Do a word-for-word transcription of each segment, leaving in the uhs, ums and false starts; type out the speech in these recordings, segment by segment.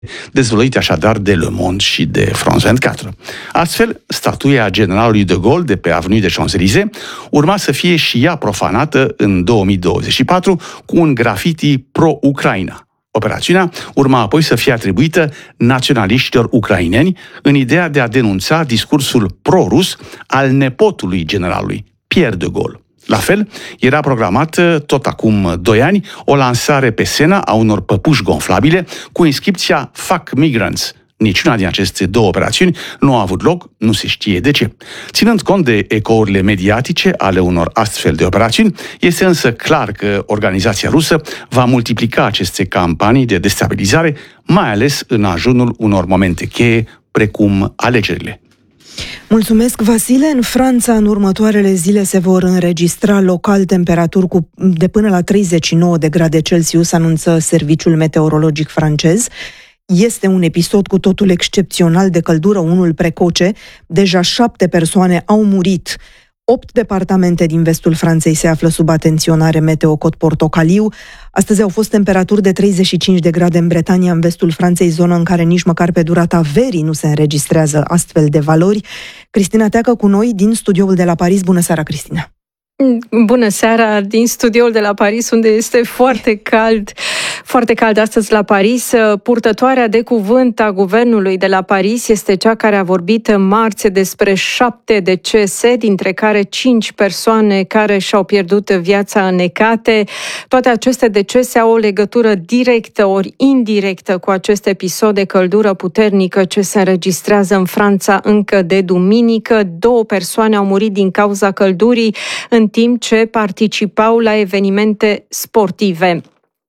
dezvăluite așadar de Le Monde și de France douăzeci și patru. Astfel, statuia generalului de Gaulle de pe Avenue de Champs-Élysées urma să fie și ea profanată în două mii douăzeci și patru cu un graffiti pro-Ucraina. Operațiunea urma apoi să fie atribuită naționaliștilor ucraineni în ideea de a denunța discursul pro-rus al nepotului generalului, Pierre de Gaulle. La fel, era programată, tot acum doi ani, o lansare pe scenă a unor păpuși gonflabile cu inscripția Fuck Migrants. Niciuna din aceste două operațiuni nu a avut loc, nu se știe de ce. Ținând cont de ecourile mediatice ale unor astfel de operațiuni, este însă clar că organizația rusă va multiplica aceste campanii de destabilizare, mai ales în ajunul unor momente cheie, precum alegerile. Mulțumesc, Vasile. În Franța, în următoarele zile se vor înregistra local temperaturi cu de până la treizeci și nouă de grade Celsius, anunță Serviciul Meteorologic francez. Este un episod cu totul excepțional de căldură, unul precoce. Deja șapte persoane au murit. Opt departamente din vestul Franței se află sub atenționare meteo cod portocaliu. Astăzi au fost temperaturi de treizeci și cinci de grade în Bretania, în vestul Franței, zonă în care nici măcar pe durata verii nu se înregistrează astfel de valori. Cristina Teacă cu noi din studioul de la Paris. Bună seara, Cristina! Bună seara din studioul de la Paris, unde este foarte cald, foarte cald astăzi la Paris. Purtătoarea de cuvânt a guvernului de la Paris este cea care a vorbit marți despre șapte decese, dintre care cinci persoane care și-au pierdut viața înnecate. Toate aceste decese au o legătură directă ori indirectă cu acest episod de căldură puternică ce se înregistrează în Franța încă de duminică. Două persoane au murit din cauza căldurii în timp ce participau la evenimente sportive.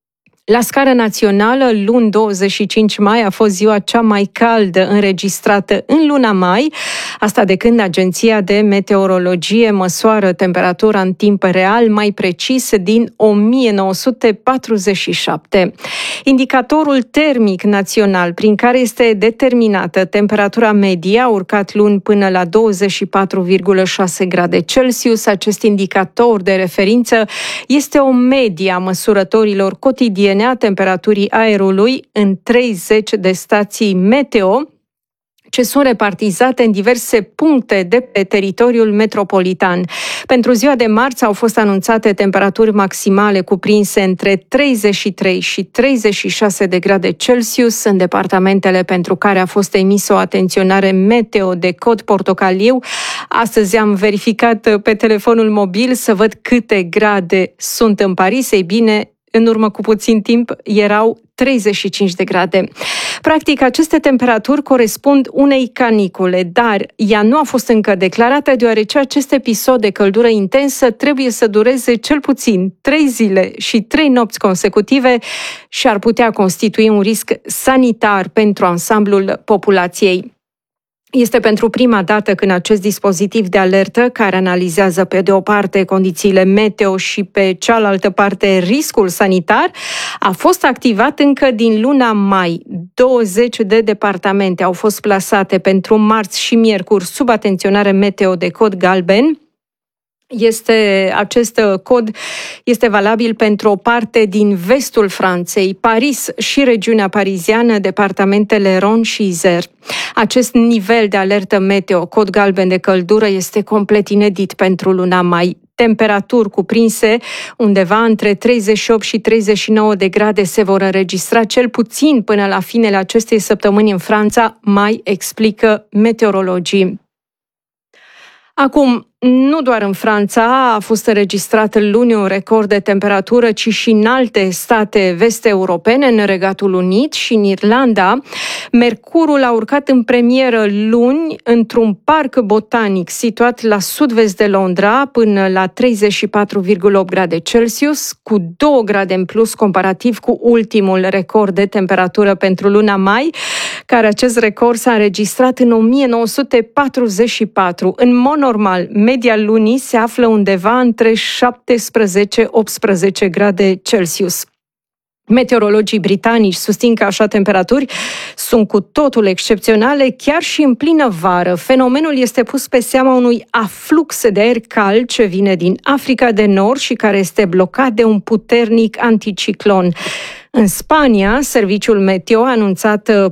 La scară națională, luni douăzeci și cinci mai a fost ziua cea mai caldă înregistrată în luna mai, asta de când Agenția de Meteorologie măsoară temperatura în timp real, mai precis din o mie nouă sute patruzeci și șapte. Indicatorul termic național prin care este determinată temperatura medie a urcat luni până la douăzeci și patru virgulă șase grade Celsius. Acest indicator de referință este o medie a măsurătorilor cotidiene a temperaturii aerului în treizeci de stații meteo, ce sunt repartizate în diverse puncte de pe teritoriul metropolitan. Pentru ziua de marți au fost anunțate temperaturi maximale cuprinse între treizeci și trei și treizeci și șase de grade Celsius în departamentele pentru care a fost emisă o atenționare meteo de cod portocaliu. Astăzi am verificat pe telefonul mobil să văd câte grade sunt în Paris. Ei bine, în urmă cu puțin timp erau treizeci și cinci de grade. Practic, aceste temperaturi corespund unei canicule, dar ea nu a fost încă declarată, deoarece acest episod de căldură intensă trebuie să dureze cel puțin trei zile și trei nopți consecutive și ar putea constitui un risc sanitar pentru ansamblul populației. Este pentru prima dată când acest dispozitiv de alertă, care analizează pe de o parte condițiile meteo și pe cealaltă parte riscul sanitar, a fost activat încă din luna mai. douăzeci de departamente au fost plasate pentru marți și miercuri sub atenționare meteo de cod galben. Este, acest cod este valabil pentru o parte din vestul Franței, Paris și regiunea pariziană, departamentele Rhône și Isère. Acest nivel de alertă meteo, cod galben de căldură, este complet inedit pentru luna mai. Temperaturi cuprinse undeva între treizeci și opt și treizeci și nouă de grade se vor înregistra cel puțin până la finele acestei săptămâni în Franța, mai explică meteorologii. Acum, nu doar în Franța a fost înregistrat luni un record de temperatură, ci și în alte state vest-europene, în Regatul Unit și în Irlanda. Mercurul a urcat în premieră luni într-un parc botanic situat la sud-vest de Londra până la treizeci și patru virgulă opt grade Celsius, cu două grade în plus comparativ cu ultimul record de temperatură pentru luna mai, care acest record s-a înregistrat în o mie nouă sute patruzeci și patru. În mod normal, media lunii se află undeva între șaptesprezece optsprezece grade Celsius. Meteorologii britanici susțin că așa temperaturi sunt cu totul excepționale chiar și în plină vară. Fenomenul este pus pe seama unui aflux de aer cald ce vine din Africa de Nord și care este blocat de un puternic anticiclon. În Spania, serviciul meteo a anunțat